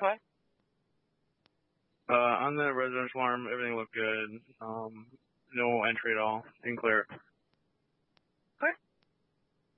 verify? On the residential arm, everything looked good. No entry at all. Didn't clear it.